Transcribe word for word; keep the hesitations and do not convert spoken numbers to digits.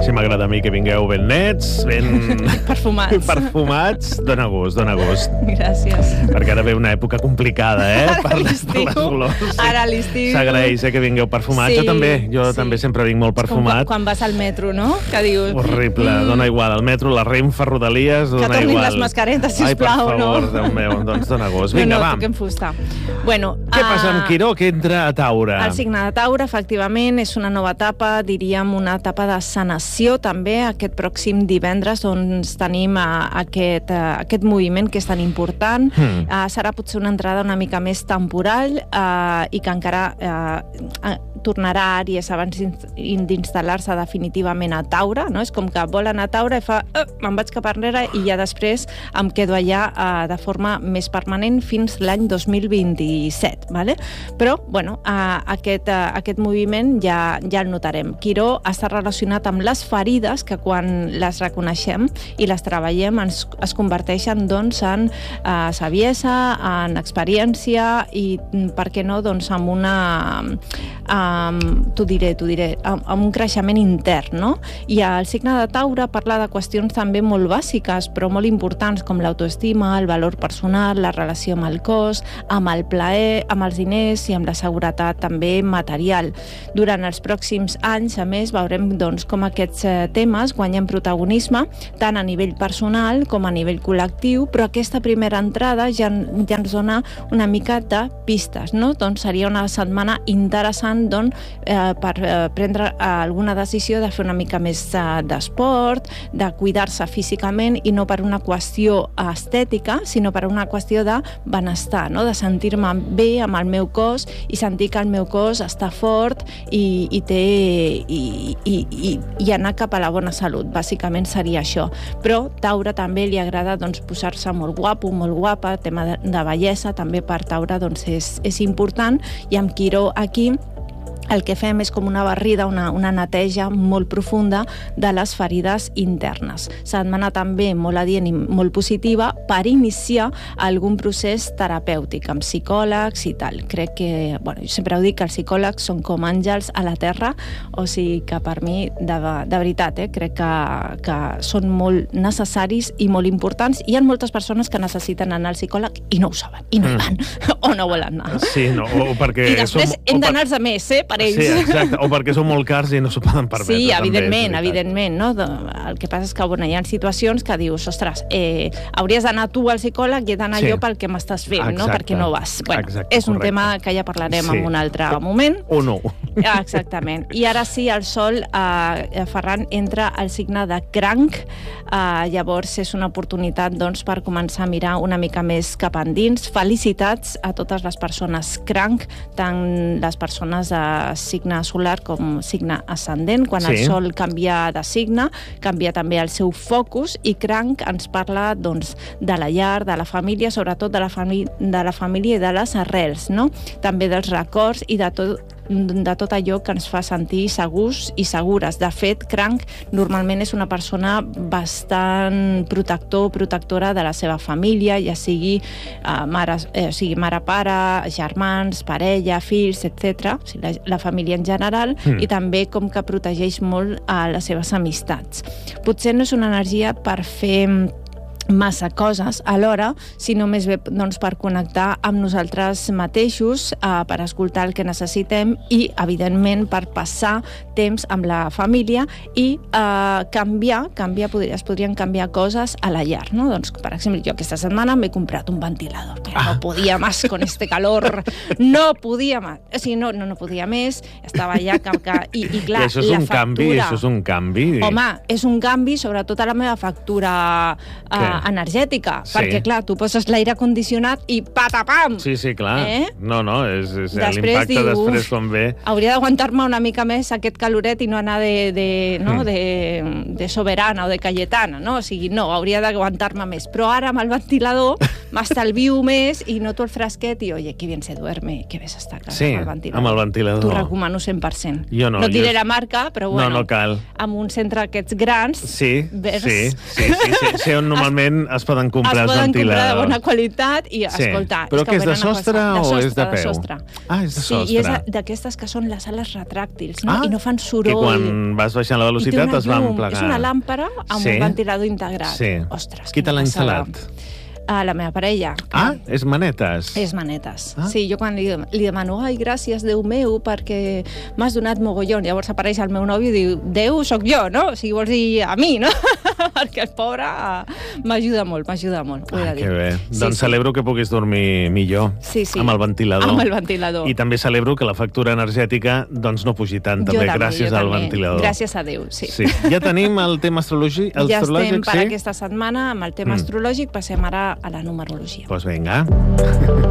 Si m'agrada a mi que vingueu ben nets, ben... Perfumats. Perfumats. Dóna gust, dóna gust. Gràcies. Perquè ara ve una època complicada, eh? Ara Per, l'estiu. per les olors. Ara l'estiu. S'agraeix, eh, que vingueu perfumats. Sí, Jo també, jo sí. també sempre vinc molt perfumat. Com quan vas al metro, no? Que dius... Horrible, mm. dona igual. El metro, la Renfe, Rodalies, dona igual. Que tornin les mascaretes, sisplau, Ai, per favor, Déu meu, doncs dona gust. Vinga, no, no, va. toquem fusta. Bueno, Què passa amb uh, Quiró, que entra a Taure? El signe de Taure, efectivament, és una nova etapa, diríem una etapa de sanació, també. Aquest pròxim divendres doncs, tenim uh, aquest, uh, aquest moviment que és tan important. Mm. Uh, serà potser una entrada una mica més temporal uh, i que encara uh, uh, tornarà a Àries abans d'instal·lar-se definitivament a Taure, no? És com que vol anar a Taure i fa uh, me'n vaig cap enrere i ja després em quedo allà uh, de forma més permanent fins l'any dos mil vint-i-set, ¿vale? Però, bueno, uh, aquest, uh, aquest moviment ja, ja el notarem. Quiró està relacionat amb les ferides que quan les reconeixem i les treballem ens, es converteixen doncs, en uh, saviesa, en experiència i, per què no, doncs, amb una... Um, t'ho diré, t'ho diré, amb, amb un creixement intern, no? I el signe de Taure parla de qüestions també molt bàsiques, però molt importants, com l'autoestima, el valor personal, la relació amb el cos, amb el plaer, amb els diners i amb la seguretat també material. Durant els pròxims anys, a més, veurem doncs, com aquests eh, temes guanyen protagonisme tant a nivell personal com a nivell col·lectiu, però aquesta primera entrada ja, ja ens dona una mica de pistes, no? Doncs seria una setmana interessant doncs, eh, per eh, prendre eh, alguna decisió de fer una mica més eh, d'esport, de cuidar-se físicament i no per una qüestió estètica, sinó per una qüestió de benestar, no? De sentir-me bé amb el meu cos i sentir que el meu cos està fort i, i, té, i, i, i, i anar cap a la bona salut. Bàsicament seria això. Però Taure també li agrada doncs, posar-se molt guapo, molt guapa, tema de, de bellesa, també per Taure doncs, és, és important, i amb Quiró aquí el que fem és com una barrida, una, una neteja molt profunda de les ferides internes. Setmana també molt adient i molt positiva per iniciar algun procés terapèutic amb psicòlegs i tal. Crec que, bueno, jo sempre ho dic, que els psicòlegs són com àngels a la terra, o sigui que per mi, de, de veritat, eh, crec que, que són molt necessaris i molt importants. Hi ha moltes persones que necessiten anar al psicòleg i no ho saben, i no hi van, mm. o no volen anar. Sí, no, o perquè... I després som, hem per... d'anar els a més, eh, per ells. Sí, exacte, o perquè són molt cars i no s'ho poden permetre. Sí, evidentment, també, evidentment, no? El que passa és que, bueno, hi ha situacions que dius, ostres, eh, hauries d'anar tu al psicòleg i he d'anar sí. jo pel que m'estàs fent, exacte. No? Perquè no vas. Bueno, exacte, és un correcte. Tema que ja parlarem sí. en un altre moment. O no. Ah, exactament. I ara sí, el Sol, eh, Ferran, entra al signe de Cranc, eh, llavors és una oportunitat, doncs, per començar a mirar una mica més cap endins. Felicitats a totes les persones Cranc, tant les persones de signe solar com signe ascendent. Quan sí. el Sol canvia de signe, canvia també el seu focus, i Cranc ens parla doncs, de la llar, de la família, sobretot de la, fami de la família i de les arrels, no? També dels records i de tot de tot allò que ens fa sentir segurs i segures. De fet, Cranc normalment és una persona bastant protector o protectora de la seva família, ja sigui, eh, mare, eh, sigui mare, pare, germans, parella, fills, etcètera. O sigui, la, la família en general, mm. i també com que protegeix molt a les seves amistats. Potser no és una energia per fer massa coses alhora, sinó més bé doncs, per connectar amb nosaltres mateixos, eh, per escoltar el que necessitem i, evidentment, per passar temps amb la família i eh, canviar, canviar podria, es podrien canviar coses a la llar, no? Doncs, per exemple, jo aquesta setmana m'he comprat un ventilador, que ah. no podia més con este calor, no podia més, o sigui, no, no, no podia més, estava allà, que, que, i, i clar, I això és la un factura... canvi, això és un canvi. Home, és un canvi, sobretot a la meva factura eh, energètica, sí. perquè, clar, tu poses l'aire condicionat i patapam! Sí, sí, clar. Eh? No, no, és, és després l'impacte diu, després quan ve... Hauria d'aguantar-me una mica més aquest caloret i no anar de, de, no? mm. de, de soberana o de Cayetana, no? O sigui, no, hauria d'aguantar-me més. Però ara amb el ventilador m'estalvio més i noto el fresquet i, oye, que bien se duerme, que bé s'està, clar, sí, amb el ventilador. amb el ventilador. T'ho recomano cent per cent. Jo no. No et diré jo... la marca, però bueno, no, no cal. amb un centre d'aquests grans... Sí, vers... sí, sí, sí, sí, sí, on normalment moment es poden comprar els ventiladors. Es poden comprar de bona ventiladors. qualitat i, Sí. escolta... Però és que és de venen a sostre qualsevol- o és de De peu? sostre. Ah, és de Sí, i és sostre. d'aquestes que són les ales retràctils, no? Ah, I no fan soroll. que quan vas baixant la I té velocitat una es van llum. plegar. És una làmpara amb Sí? un ventilador integrat. Sí. Ostres, Qui te l'ha quina passada. instal·lat? A la meva parella. Ah, és manetes. És manetes. Ah. Sí, jo quan li, li demano ai, gràcies, Déu meu, perquè m'has donat mogollon. Llavors apareix el meu nòvio i diu, Déu sóc jo, no? O sigui, vols dir a mi, no? Perquè el pobre eh, m'ajuda molt, m'ajuda molt, ho he Ah, de dir. que bé. Sí, Doncs sí. celebro que puguis dormir millor Sí, sí. amb el ventilador. Amb el ventilador. I també celebro que la factura energètica doncs, no pugi tant, Jo també, també, gràcies jo al també. ventilador. Gràcies a Déu, sí. Sí. Ja tenim el tema astrologi, Ja astrològic, estem per sí? aquesta setmana amb el tema Mm. astrològic, passem ara a la numerologia. Doncs pues vinga.